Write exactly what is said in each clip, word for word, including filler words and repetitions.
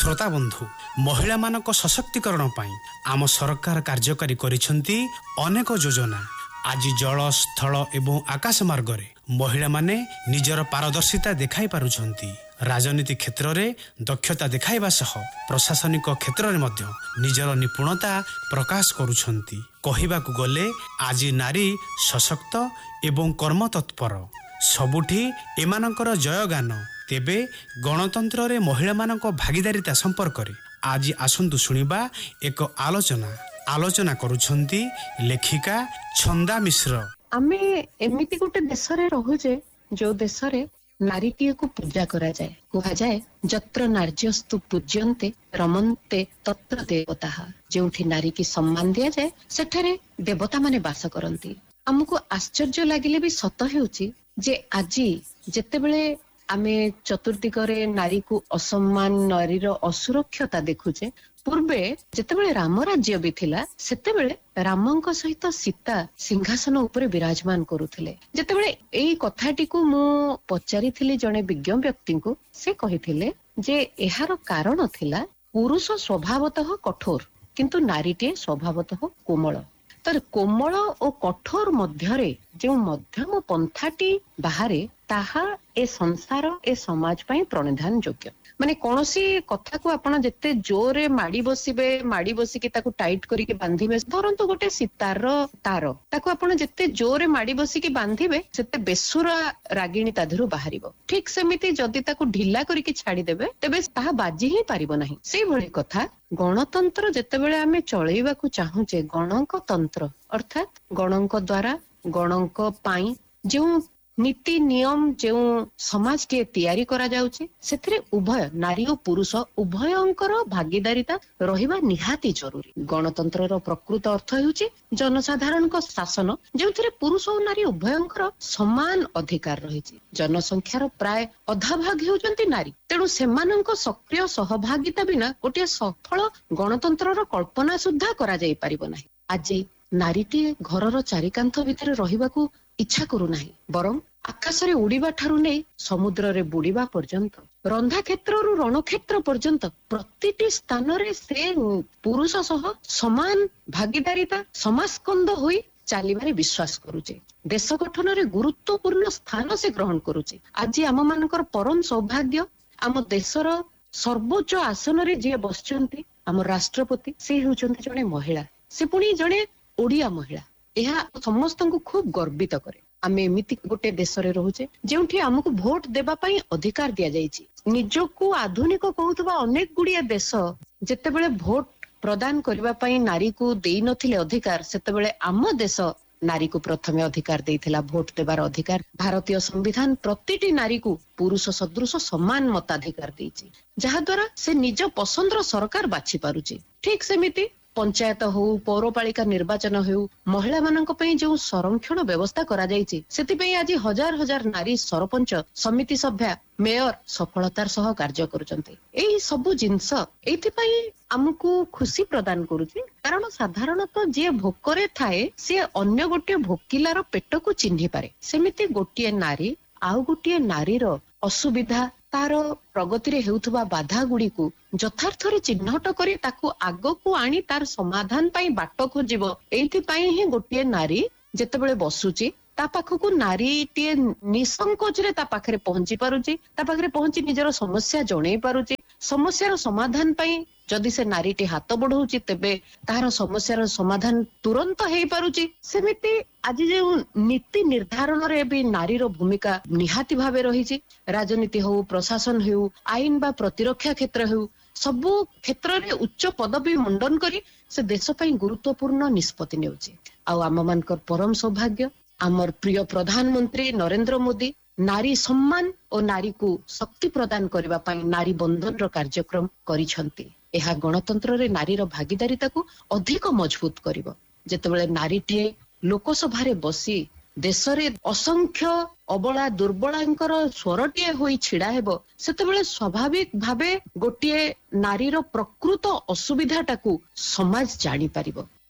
श्रोता बंधु महिला मानक सशक्तिकरण पाई आम सरकार कार्यकारी करिसेंती अनेक योजना। आज जल स्थल एवं आकाश मार्ग रे महिला माने निजर पारदर्शिता देखाई पारुछंती। राजनीति क्षेत्र रे दक्षता देखाइबा सह प्रशासनिक क्षेत्र रे मध्य निजर निपुणता प्रकाश करुछंती। कहिबाकु गले आज नारी सशक्त एवं कर्मतत्पर सबुठी एमानकर जयगान। तेबे गणतंत्र रे महिला मानक भागीदारिता संपर्क रे आज आसंतु सुनिबा एक आलोचना आलोचना करुछंती लेखिका छंदा मिश्र। आमे एमिति गोटे देश रे रहुजे जो देश रे नारीटीए को पूजा करा जाए। कहा जाए जत्र नार्यस्तु पूज्यन्ते रमन्ते तत्र देवताः। जोठी नारी की सम्मान दिया जाए सेठारे देवता माने वास करंती। हमको आश्चर्य लागिले भी सत हेउची जे आजी जेतेबेले आमे चतुर्दिगरे नारी को असम्मान नारीर असुरक्षता देखुचे। पूर्वे जेतेबेले राम राज्य भी थिला सेतेबेले रामंक सहित सीता सिंहासन उपरे विराजमान करुथिले। जेतेबेले एई कथाटी को मु पचारिथिली जणे विज्ञ व्यक्ति को, से कहिथिले जे एहार कारण थिला पुरुष स्वभावतः कठोर किंतु नारीटे स्वभावतः कोमल। तर कोमल और कठोर मध्यरे जो मध्यम पंथाटी बाहरे ताहा ए संसार ए समाज पाई प्रणिधान योग्य। माने कोनोसी कथा को आपण जत्ते जोरे माडी बसिबे माडी बसिके ताकू टाइट करिके बांधिबे। धरंतु गोटे सितार तार ताकू आपण जत्ते जोरे माडी बसिके बांधिबे सेते बेसुरा रागिणी ताधुरु बाहरिबो। ठीक सेमिति जदि ताकू ढिला करिके छाडी देबे तेबे ताहा बाजी ही पारिबो नाही। सेई भली कथा गणतंत्र जेतेबेले आमे चळेइबाकू चाहुचे गणक तंत्र अर्थात गणक द्वारा गणक पाई जो नीति नियम जो समाज के तैयारी करा जाउचे सेथिरे उभय नारी और पुरुष उभयंकर भागीदारिता रहिबा निहाती जरूरी। गणतंत्र रो प्रकृत अर्थ हेउची जनसाधारण को शासन जेउथिरे पुरुष और नारी उभयंकर समान अधिकार रहिछि। जनसंख्यार प्राय अधा भाग हेउचंती नारी। तेणु सेमानंक सक्रिय सहभागिता बिना गोटे सफल गणतंत्र रो कल्पना सुद्धा करा जाई परिबो नाही। आज नारीटी घरर चारिकांथ भितर रहिबाकू इच्छा करू नाही, बरं आकाशरे उड़ीबा ठारू नै समुद्र रे बुड़ीबा पर्यंत रंधा क्षेत्र रु रणक्षेत्र पर्यंत प्रतिटी स्थान रे से पुरुष सह समान भागीदारिता समास्कंद होई चालिबारे विश्वास करूचे। देश गठन रे गुरुत्वपूर्ण स्थान से ग्रहण करूचे। आज आम मानकर परम सौभाग्य आम देशर सर्वोच्च आसन रे जे बसचंती आम राष्ट्रपति से होचंती जणे महिला, से पुणी जणे ओडिया महिला। यह समस्त को खूब गर्वित करे। आमे एमिति गोटे देश रे रहुचे जेउठी हमकु भोट देबा पई अधिकार दिया जायछि। निजको आधुनिक कहउतबा अनेक गुडिया देश जेतेबेले भोट प्रदान करबा पई नारी को देई नथिले अधिकार, सेतेबेले आम देश नारी को प्रथमे अधिकार देइथिला भोट देबार अधिकार। भारतीय संविधान प्रतिटी नारी को पुरुष सदृश समान मताधिकार देइछि, जहा द्वारा से निज पसंदर सरकार बाछि पारुछि। ठीक सेमिति पंचायत हो पौरपालिका निर्वाचन हो महिला मानक पई जो संरक्षण व्यवस्था करा जायछि सेति पई आज हजार हजार नारी सरपंच समिति सभ्या मेयर सफलतार सह कार्य करूचंती। एही सब जिंस एथि पई हमकु खुशी प्रदान करूछि, कारण साधारणतः जे भोकरे थाए से अन्य गोटे भोकिलार पेट को चिन्हि पारे। सेमिति गोटिए नारी आउ गोटिए नारीर असुविधा तार प्रगति रे हेउथबा बाधा गुडी को यथार्थ रे चिन्हट करी ताकू आगो को आनी तार समाधान पई बाट खोजिबो। एथि पई ही गोटिए नारी जेतेबेले बसुची ता पाखकू नारीटीए निसंकोच रे ता पाखरे पहुंची पारुची, ता पाखरे पहुंची निजर समस्या जणै पारुची। समस्यार समाधान पई जदि से नारीटी हाथ बढ़ाउची तेबे तार समस्यार समाधान तुरंत हेई पारुची। सेमिति आज जे नीति निर्धारण रे भी नारीर भूमिका निहाती भावे रहिछि। राजनीति हो प्रशासन हो आईन बा प्रतिरक्षा क्षेत्र हो सबु क्षेत्र रे उच्च पदवी मंडन करी से देश पई गुरुत्वपूर्ण निष्पत्ति नेउछि। आ आम मानकर परम सौभाग्य आमर प्रिय प्रधानमंत्री नरेंद्र मोदी नारी सम्मान और नारी को शक्ति प्रदान करबा पई नारी बंधन रो कार्यक्रम करिसंती। एहा गणतंत्र रे नारीर भागीदारिता को अधिक मजबूत करिवो। जेतेबेले नारीटीए लोकसभा रे बसी देश रे असंख्य अबला दुर्बलांकर स्वरटीए होई छिड़ा हेबो, सेतेबेले स्वाभाविक भावे गोटिए नारीर प्रकृत असुविधाटाकू समाज जानी पारिबो।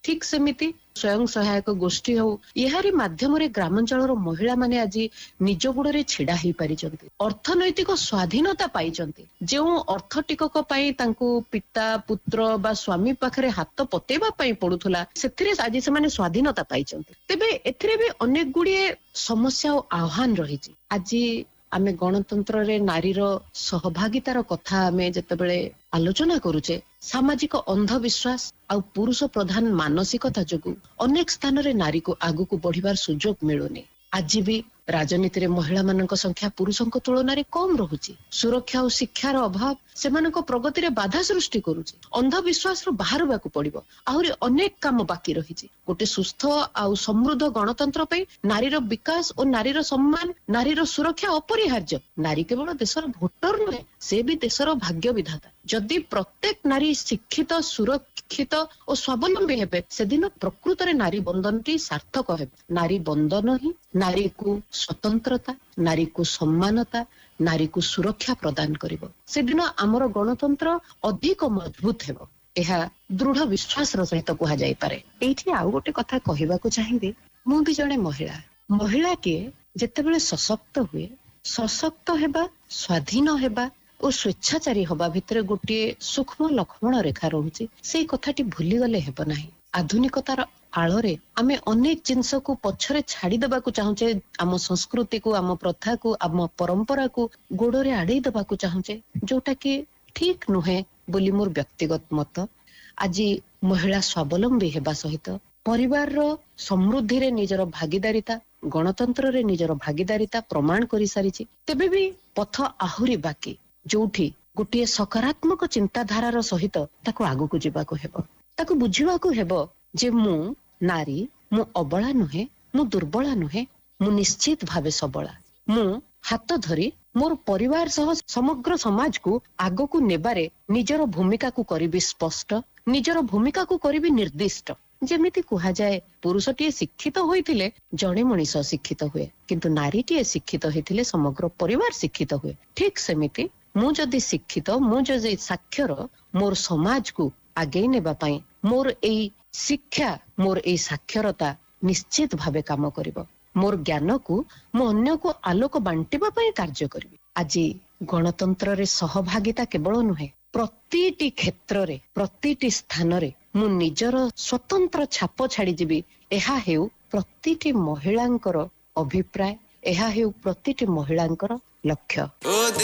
ठीक सेमिति स्वयं सहायक गोष्ठी हो यारी माध्यम ग्रामांचल महिला माने आज निज गुड़े छिड़ा ही पारि अर्थनैतिक स्वाधीनता पाई जो अर्थ टिकक पाई तांको पिता पुत्र बा स्वामी पाखरे हाथ पतेबा पाई पड़ुथुला सेथिरे आज से माने स्वाधीनता पाई तेबे एथिरे भी अनेक गुड़िए समस्या और आह्वान रही आज आमे गणतंत्र रे नारीर सहभागितार कथा आमे जेतेबेले आलोचना करूचे सामाजिक अंधविश्वास आ पुरुष प्रधान मानसिकता जोगु अनेक स्थान रे नारी को आगु को बढ़िबार सुजोग मिलुनी आज भी राजनीति रे महिला मानक संख्या पुरुषों तुलन में कम रहुची सुरक्षा और शिक्षार अभाव सेमानक प्रगति रे बाधा सृष्टि करूची अंधविश्वास रो बाहर को पड़िबो आहुरी अनेक काम बाकी रही गोटे सुस्थ आ समृद्ध गणतंत्र पे नारीर विकास और नारीर सम्मान नारीर सुरक्षा अपरिहार्य नारी केवल देशर भोटर नुहे से भी देशर भाग्य विधाता जदि प्रत्येक नारी शिक्षित सुरक्षित और स्वावलंबी हेबे से दिन प्रकृत रे नारी बंधन टी सार्थक हेबे नारी बंधन ही नारी को स्वतंत्रता नारी को सम्मानता नारी को सुरक्षा प्रदान करिवो से दिन आमर गणतंत्र अधिक मजबूत हेबो एहा दृढ़ विश्वास रो सहित कहा जाय पारे एठी आउ गोटे कथा कहबा को चाहिबे मु भी जणे महिला महिला के जेतेबेले सशक्त हुए सशक्त हेबा स्वाधीन हेबा और स्वेच्छाचारी हवा भितर गोटे सूक्ष्म लक्ष्मण रेखा रहुची से कथाटी भूली गले हेबो नाही आधुनिकतार आଳରେ आमे अनेक जिनस को पछरे छाड़ी देबा को चाहूचे आम संस्कृति को आम प्रथा को आम परंपरा को गोड़े आड़े देबा को चाहूचे जोटा कि ठीक नुहे बोली मोर व्यक्तिगत मत आज महिला स्वावलंबी हेबा सहित परिवार रो समृद्धि रे निजर भागीदारिता गणतंत्र रे निजर भागीदारिता प्रमाण करि सारिछि तेबे भी पथ आहुरी बाकी जोठी गोटे सकारात्मक चिंताधारार सहित ताको आगु को जीवा को हेबो ताको बुझिवा को हेबो जे मु नारी मु अबला नुहे मु दुर्बला नुहे मु निश्चित भावे सबला मु हाथ धरी मोर परिवार सह समग्र समाज को आगो को नेबारे निजर भूमिका को करिबी स्पष्ट निजर भूमिका को करिबी निर्दिष्ट जेमिति कुहा जाए पुरुषटीए शिक्षित होइथिले जणे मनीष शिक्षित हुए किंतु नारीटीए शिक्षित होइथिले समग्र परिवार शिक्षित हुए ठीक सेमिति मु जदि शिक्षित मु जदि साक्षर मोर समाज को आगे नेबा पाई मोर एई शिक्षा मोर एई साक्षरता निश्चित भावे काम करिवो मोर ज्ञान को मु अन्य को आलोक बांटिबा पाई कार्य करिवि आज गणतंत्र रे सहभागिता केवल नुहे प्रतिटी क्षेत्र रे प्रतिटी स्थान रे मु निजर स्वतंत्र छाप छाड़ी जीवी एहा हेउ प्रतिटी महिलांकर अभिप्राय एहा हेउ प्रतिटी महिलांकर लक्ष्य।